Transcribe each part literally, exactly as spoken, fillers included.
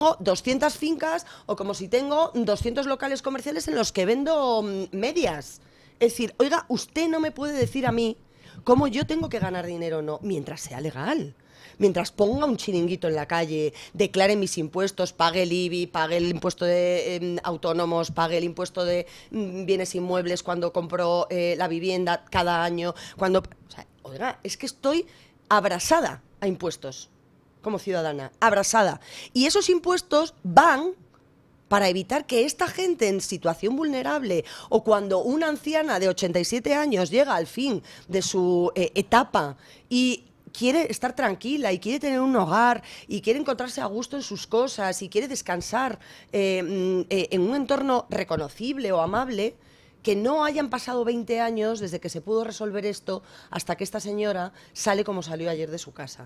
doscientas fincas o como si tengo doscientos locales comerciales en los que vendo medias. Es decir, oiga, usted no me puede decir a mí cómo yo tengo que ganar dinero o no, mientras sea legal. Mientras ponga un chiringuito en la calle, declare mis impuestos, pague el I B I, pague el impuesto de eh, autónomos, pague el impuesto de mm, bienes inmuebles cuando compro eh, la vivienda cada año, cuando... O sea, oiga, es que estoy abrasada a impuestos como ciudadana, abrasada. Y esos impuestos van para evitar que esta gente en situación vulnerable o cuando una anciana de ochenta y siete años llega al fin de su eh, etapa y quiere estar tranquila y quiere tener un hogar y quiere encontrarse a gusto en sus cosas y quiere descansar eh, eh, en un entorno reconocible o amable, que no hayan pasado veinte años desde que se pudo resolver esto hasta que esta señora sale como salió ayer de su casa.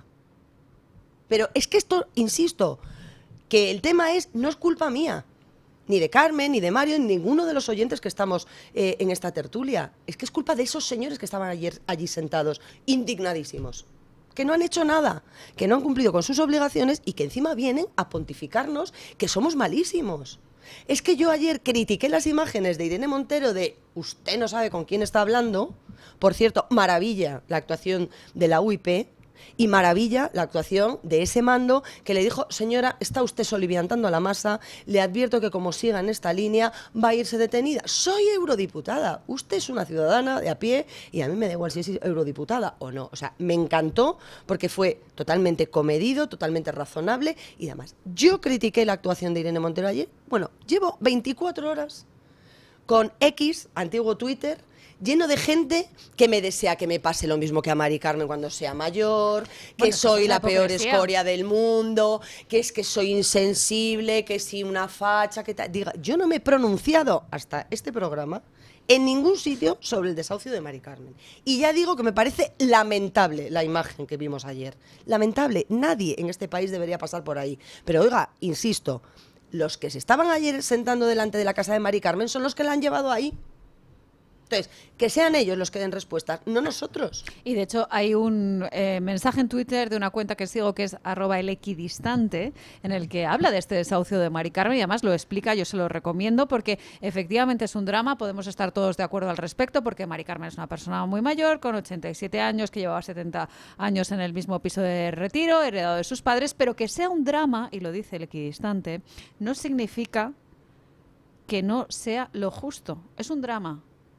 Pero es que esto, insisto, que el tema es, no es culpa mía, ni de Carmen, ni de Mario, ni ninguno de los oyentes que estamos eh, en esta tertulia. Es que es culpa de esos señores que estaban ayer allí sentados, indignadísimos, que no han hecho nada, que no han cumplido con sus obligaciones y que encima vienen a pontificarnos que somos malísimos. Es que yo ayer critiqué las imágenes de Irene Montero de usted no sabe con quién está hablando. Por cierto, maravilla la actuación de la U I P y maravilla la actuación de ese mando que le dijo, señora, está usted soliviantando la masa, le advierto que como siga en esta línea va a irse detenida. Soy eurodiputada, usted es una ciudadana de a pie y a mí me da igual si es eurodiputada o no. O sea, me encantó porque fue totalmente comedido, totalmente razonable y además yo critiqué la actuación de Irene Montero ayer. Bueno, llevo veinticuatro horas con X, antiguo Twitter, lleno de gente que me desea que me pase lo mismo que a Mari Carmen cuando sea mayor, que bueno, soy la, la peor hipocresía. escoria del mundo, que es que soy insensible, que si una facha, que tal. Diga, yo no me he pronunciado hasta este programa en ningún sitio sobre el desahucio de Mari Carmen. Y ya digo que me parece lamentable la imagen que vimos ayer. Lamentable. Nadie en este país debería pasar por ahí. Pero oiga, insisto, los que se estaban ayer sentando delante de la casa de Mari Carmen son los que la han llevado ahí. Entonces, que sean ellos los que den respuestas, no nosotros. Y de hecho hay un eh, mensaje en Twitter de una cuenta que sigo que es arroba el equidistante, en el que habla de este desahucio de Mari Carmen y además lo explica, yo se lo recomiendo porque efectivamente es un drama, podemos estar todos de acuerdo al respecto porque Mari Carmen es una persona muy mayor, con ochenta y siete años, que llevaba setenta años en el mismo piso de retiro, heredado de sus padres, pero que sea un drama, y lo dice el equidistante, no significa que no sea lo justo. Es un drama.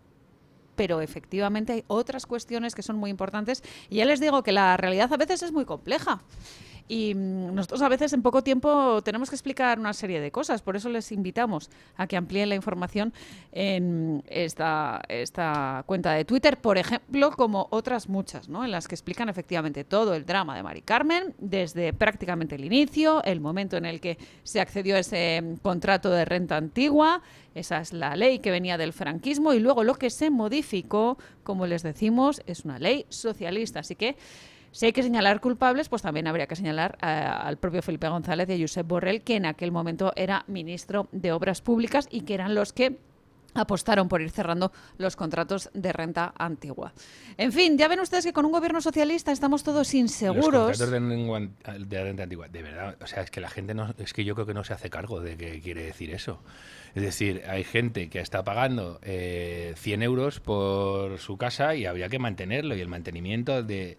Pero efectivamente hay otras cuestiones que son muy importantes y ya les digo que la realidad a veces es muy compleja y nosotros a veces en poco tiempo tenemos que explicar una serie de cosas, por eso les invitamos a que amplíen la información en esta, esta cuenta de Twitter, por ejemplo, como otras muchas, ¿no? En las que explican efectivamente todo el drama de Mari Carmen, desde prácticamente el inicio, el momento en el que se accedió a ese contrato de renta antigua. Esa es la ley que venía del franquismo y luego lo que se modificó, como les decimos, es una ley socialista. Así que si hay que señalar culpables, pues también habría que señalar uh, al propio Felipe González y a Josep Borrell, que en aquel momento era ministro de Obras Públicas y que eran los que apostaron por ir cerrando los contratos de renta antigua. En fin, ya ven ustedes que con un gobierno socialista estamos todos inseguros. Los contratos de, lengua, de renta antigua, de verdad, o sea, es que la gente no, es que yo creo que no se hace cargo de qué quiere decir eso. Es decir, hay gente que está pagando eh, cien euros por su casa y habría que mantenerlo, y el mantenimiento de,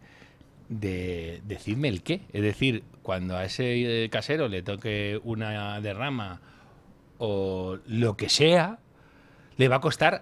de decidme el qué. Es decir, cuando a ese casero le toque una derrama o lo que sea, le va a costar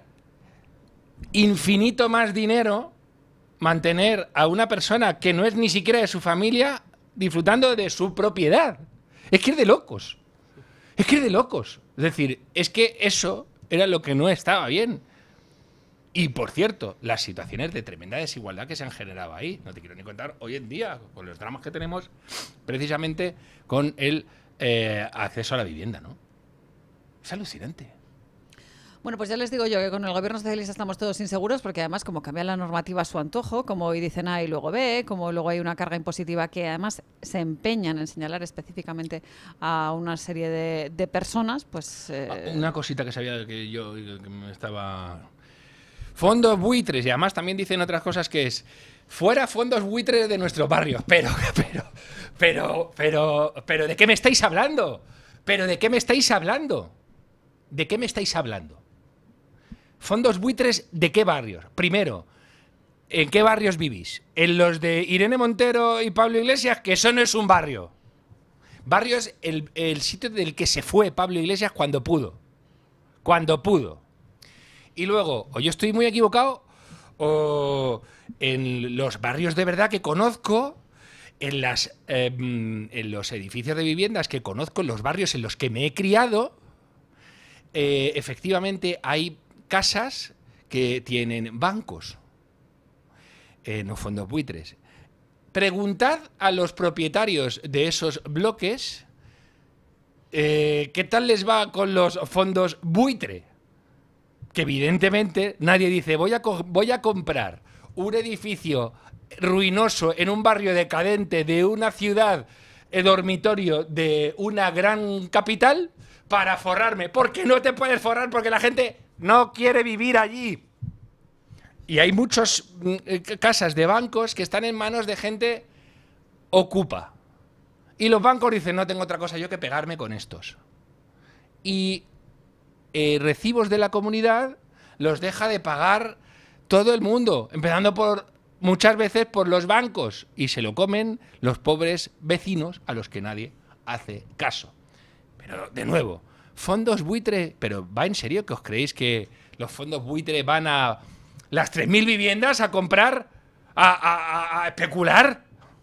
infinito más dinero mantener a una persona que no es ni siquiera de su familia disfrutando de su propiedad. Es que es de locos. Es que es de locos. Es decir, es que eso era lo que no estaba bien. Y, por cierto, las situaciones de tremenda desigualdad que se han generado ahí. No te quiero ni contar hoy en día, con los dramas que tenemos, precisamente con el eh, acceso a la vivienda, ¿no? Es alucinante. Bueno, pues ya les digo yo que con el gobierno socialista estamos todos inseguros porque además como cambia la normativa a su antojo, como hoy dicen A y luego B, como luego hay una carga impositiva que además se empeñan en señalar específicamente a una serie de, de personas, pues... Eh... Una cosita que sabía que yo que me estaba... Fondos buitres, y además también dicen otras cosas que es fuera fondos buitres de nuestro barrio. Pero, pero, pero, pero, pero, ¿de qué me estáis hablando? ¿Pero de qué me estáis hablando? ¿De qué me estáis hablando? Fondos buitres, ¿de qué barrios? Primero, ¿en qué barrios vivís? En los de Irene Montero y Pablo Iglesias, que eso no es un barrio. Barrio es el, el sitio del que se fue Pablo Iglesias cuando pudo. Cuando pudo. Y luego, o yo estoy muy equivocado, o en los barrios de verdad que conozco, en, las, eh, en los edificios de viviendas que conozco, en los barrios en los que me he criado, eh, efectivamente hay casas que tienen bancos, eh, no fondos buitres. Preguntad a los propietarios de esos bloques eh, qué tal les va con los fondos buitre. Que evidentemente nadie dice voy a, voy a comprar un edificio ruinoso en un barrio decadente de una ciudad eh, dormitorio de una gran capital para forrarme. Porque no te puedes forrar porque la gente no quiere vivir allí. Y hay muchas eh, casas de bancos que están en manos de gente ocupa. Y los bancos dicen, no tengo otra cosa yo que pegarme con estos. Y eh, recibos de la comunidad los deja de pagar todo el mundo, empezando por muchas veces por los bancos. Y se lo comen los pobres vecinos a los que nadie hace caso. Pero, de nuevo, fondos buitre, pero ¿va en serio que os creéis que los fondos buitre van a las tres mil viviendas a comprar, a, a, a especular?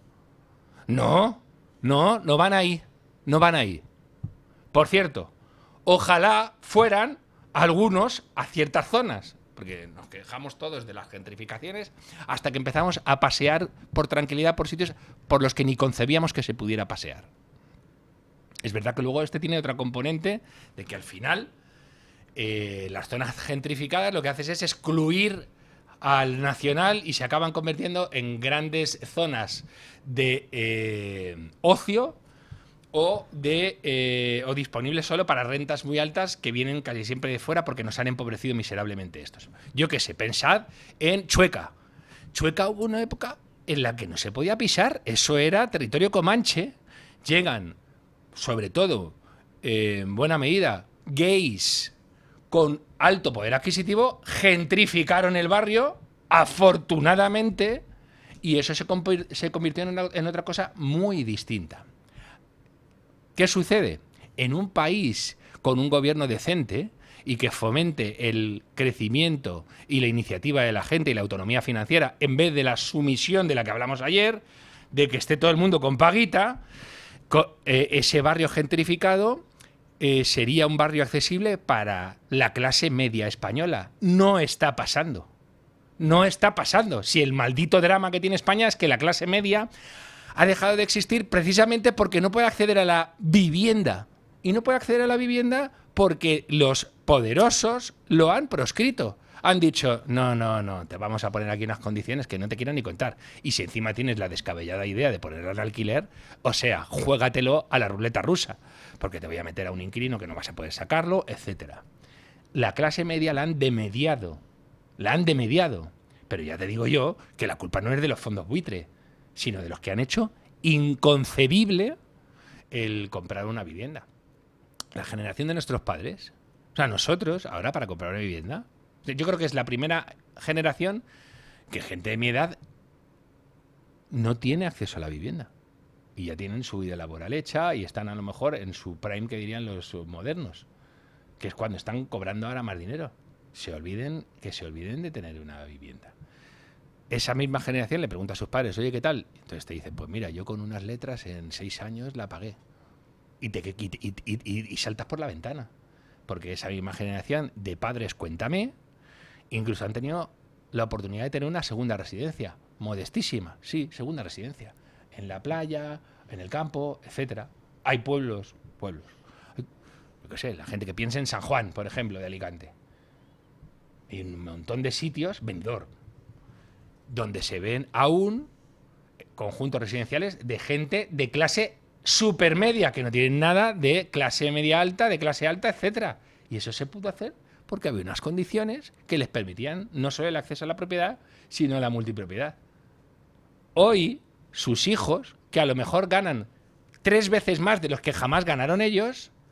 No, no, no van ahí, no van ahí. Por cierto, ojalá fueran algunos a ciertas zonas, porque nos quejamos todos de las gentrificaciones hasta que empezamos a pasear por tranquilidad por sitios por los que ni concebíamos que se pudiera pasear. Es verdad que luego este tiene otra componente de que al final eh, las zonas gentrificadas lo que haces es excluir al nacional y se acaban convirtiendo en grandes zonas de eh, ocio o de eh, o disponibles solo para rentas muy altas que vienen casi siempre de fuera porque nos han empobrecido miserablemente estos. Yo qué sé, pensad en Chueca. Chueca hubo una época en la que no se podía pisar, eso era territorio comanche. Llegan, sobre todo, eh, en buena medida, gays con alto poder adquisitivo, gentrificaron el barrio, afortunadamente, y eso se, se convirtió en, una, en otra cosa muy distinta. ¿Qué sucede? En un país con un gobierno decente y que fomente el crecimiento y la iniciativa de la gente y la autonomía financiera, en vez de la sumisión de la que hablamos ayer, de que esté todo el mundo con paguita, eh, ese barrio gentrificado eh, sería un barrio accesible para la clase media española. No está pasando. No está pasando. Si el maldito drama que tiene España es que la clase media ha dejado de existir precisamente porque no puede acceder a la vivienda. Y no puede acceder a la vivienda porque los poderosos lo han proscrito. Han dicho, no, no, no, te vamos a poner aquí unas condiciones que no te quiero ni contar. Y si encima tienes la descabellada idea de ponerlo al alquiler, o sea, juégatelo a la ruleta rusa, porque te voy a meter a un inquilino que no vas a poder sacarlo, etcétera. La clase media la han demediado. La han demediado. Pero ya te digo yo que la culpa no es de los fondos buitre, sino de los que han hecho inconcebible el comprar una vivienda. La generación de nuestros padres, o sea, nosotros, ahora para comprar una vivienda, yo creo que es la primera generación que gente de mi edad no tiene acceso a la vivienda. Y ya tienen su vida laboral hecha y están a lo mejor en su prime, que dirían los modernos, que es cuando están cobrando ahora más dinero. Se olviden, que se olviden de tener una vivienda. Esa misma generación le pregunta a sus padres, oye, ¿qué tal? Entonces te dicen, pues mira, yo con unas letras en seis años la pagué. Y, te, y, y, y, y saltas por la ventana. Porque esa misma generación de padres, cuéntame, incluso han tenido la oportunidad de tener una segunda residencia. Modestísima, sí, segunda residencia. En la playa, en el campo, etcétera. Hay pueblos, pueblos. Yo qué sé, la gente que piensa en San Juan, por ejemplo, de Alicante. Y un montón de sitios, Benidorm, donde se ven aún conjuntos residenciales de gente de clase supermedia, que no tienen nada de clase media alta, de clase alta, etcétera. Y eso se pudo hacer porque había unas condiciones que les permitían no solo el acceso a la propiedad, sino a la multipropiedad. Hoy, sus hijos, que a lo mejor ganan tres veces más de los que jamás ganaron ellos,